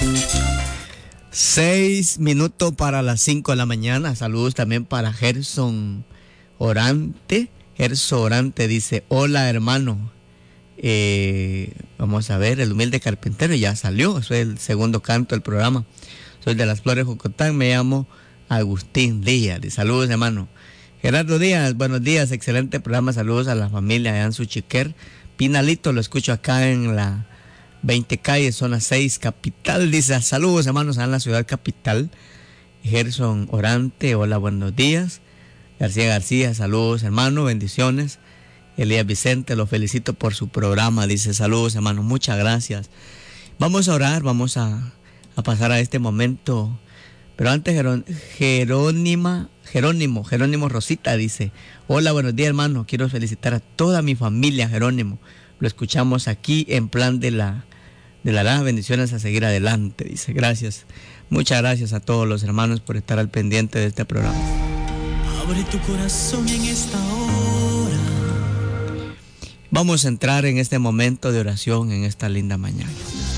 6 minutos para las 5 de la mañana. Saludos también para Gerson Orante. Gerson Orante dice: hola hermano. Vamos a ver, el humilde carpintero ya salió. Soy el segundo canto del programa. Soy de Las Flores, Jocotán. Me llamo Agustín Díaz. Saludos hermano. Gerardo Díaz, buenos días. Excelente programa. Saludos a la familia de Ansu Chiquer. Pinalito, lo escucho acá en la 20 calle, zona 6, capital. Dice: saludos hermanos en la ciudad capital. Gerson Orante, hola, buenos días. García, saludos hermano, bendiciones. Elías Vicente, lo felicito por su programa. Dice: saludos hermano, muchas gracias. Vamos a orar, vamos a pasar a este momento. Pero antes Jerónimo Rosita dice: hola, buenos días hermano, quiero felicitar a toda mi familia. Jerónimo, lo escuchamos aquí en plan de las bendiciones a seguir adelante. Dice: gracias, muchas gracias a todos los hermanos por estar al pendiente de este programa. Abre tu corazón en esta hora. Vamos a entrar en este momento de oración en esta linda mañana.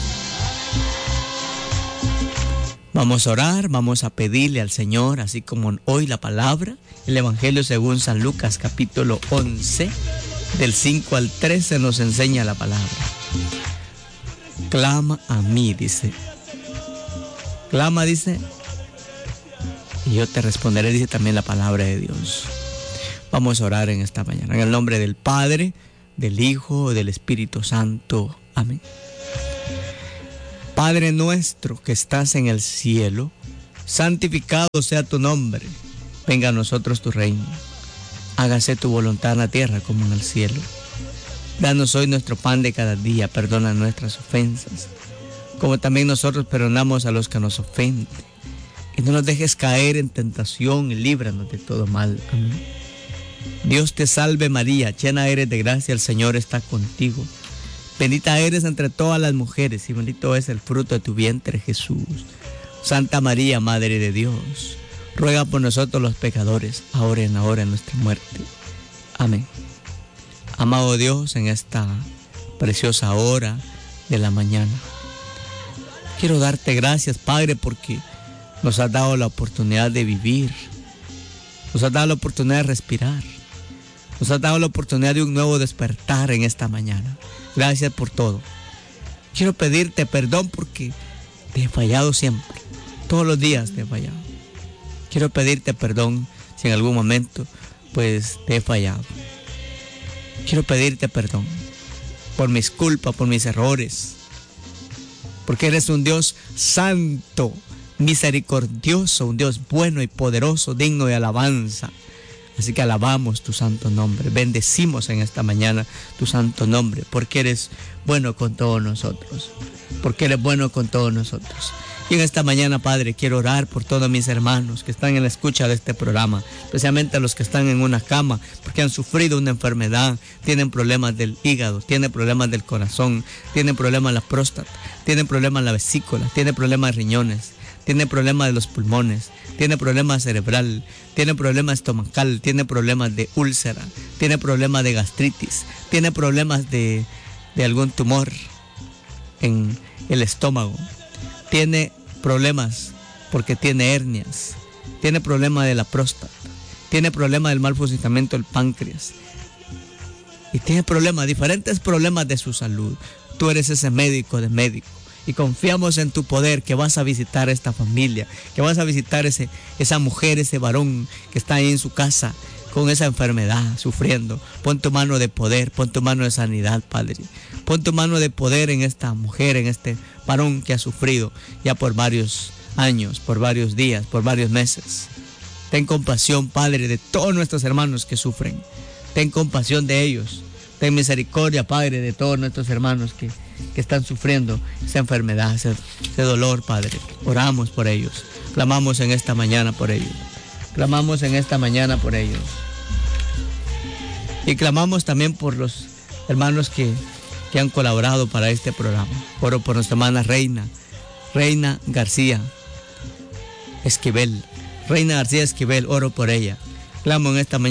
Vamos a orar, vamos a pedirle al Señor, así como hoy la palabra, el Evangelio según San Lucas, capítulo 11, del 5 al 13 nos enseña la palabra. Clama a mí, dice. Clama, dice, y yo te responderé, dice también la palabra de Dios. Vamos a orar en esta mañana, en el nombre del Padre, del Hijo, del Espíritu Santo. Amén. Padre nuestro que estás en el cielo, santificado sea tu nombre. Venga a nosotros tu reino. Hágase tu voluntad en la tierra como en el cielo. Danos hoy nuestro pan de cada día. Perdona nuestras ofensas, como también nosotros perdonamos a los que nos ofenden. Y no nos dejes caer en tentación y líbranos de todo mal. Amén. Dios te salve María, llena eres de gracia, el Señor está contigo. Bendita eres entre todas las mujeres y bendito es el fruto de tu vientre, Jesús. Santa María, Madre de Dios, ruega por nosotros los pecadores, ahora y en la hora de nuestra muerte. Amén. Amado Dios, en esta preciosa hora de la mañana, quiero darte gracias, Padre, porque nos has dado la oportunidad de vivir, nos has dado la oportunidad de respirar, nos has dado la oportunidad de un nuevo despertar en esta mañana. Gracias por todo. Quiero pedirte perdón porque te he fallado siempre. Todos los días te he fallado. Quiero pedirte perdón si en algún momento pues te he fallado. Quiero pedirte perdón por mis culpas, por mis errores. Porque eres un Dios santo, misericordioso, un Dios bueno y poderoso, digno de alabanza. Así que alabamos tu santo nombre, bendecimos en esta mañana tu santo nombre, porque eres bueno con todos nosotros, porque eres bueno con todos nosotros. Y en esta mañana, Padre, quiero orar por todos mis hermanos que están en la escucha de este programa, especialmente a los que están en una cama, porque han sufrido una enfermedad, tienen problemas del hígado, tienen problemas del corazón, tienen problemas de la próstata, tienen problemas de la vesícula, tienen problemas de riñones, tiene problemas de los pulmones, tiene problemas cerebral, tiene problemas estomacal, tiene problemas de úlcera, tiene problemas de gastritis, tiene problemas de algún tumor en el estómago, tiene problemas porque tiene hernias, tiene problemas de la próstata, tiene problemas del mal funcionamiento del páncreas y tiene problemas, diferentes problemas de su salud. Tú eres ese médico de médicos. Y confiamos en tu poder, que vas a visitar a esta familia, que vas a visitar esa mujer, ese varón que está ahí en su casa con esa enfermedad, sufriendo. Pon tu mano de poder, pon tu mano de sanidad, Padre. Pon tu mano de poder en esta mujer, en este varón que ha sufrido ya por varios años, por varios días, por varios meses. Ten compasión, Padre, de todos nuestros hermanos que sufren. Ten compasión de ellos. Ten misericordia, Padre, de todos nuestros hermanos que están sufriendo esa enfermedad, ese dolor, Padre. Oramos por ellos. Clamamos en esta mañana por ellos. Clamamos en esta mañana por ellos. Y clamamos también por los hermanos que han colaborado para este programa. Oro por nuestra hermana Reina García Esquivel. Oro por ella. Clamo en esta mañana